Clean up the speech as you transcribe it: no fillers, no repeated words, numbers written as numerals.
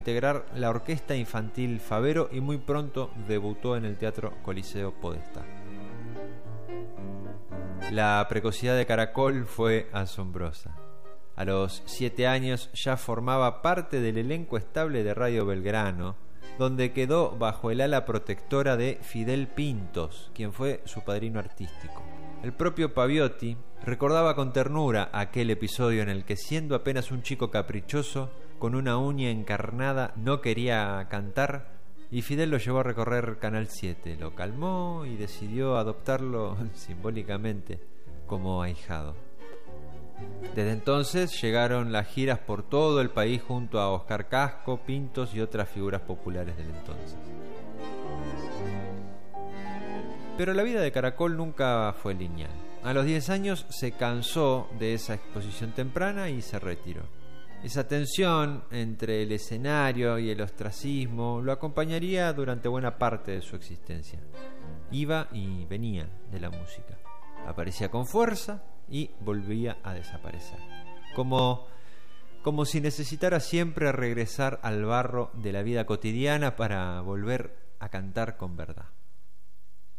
integrar la Orquesta Infantil Favero y muy pronto debutó en el Teatro Coliseo Podestá. La precocidad de Caracol fue asombrosa. A los 7 años ya formaba parte del elenco estable de Radio Belgrano, donde quedó bajo el ala protectora de Fidel Pintos, quien fue su padrino artístico. El propio Paviotti recordaba con ternura aquel episodio en el que, siendo apenas un chico caprichoso, con una uña encarnada no quería cantar, y Fidel lo llevó a recorrer Canal 7, lo calmó y decidió adoptarlo simbólicamente como ahijado. Desde entonces llegaron las giras por todo el país junto a Oscar Casco, Pintos y otras figuras populares del entonces. Pero la vida de Caracol nunca fue lineal. A los 10 años se cansó de esa exposición temprana y se retiró. Esa tensión entre el escenario y el ostracismo lo acompañaría durante buena parte de su existencia. Iba y venía de la música. Aparecía con fuerza y volvía a desaparecer. Como si necesitara siempre regresar al barro de la vida cotidiana para volver a cantar con verdad.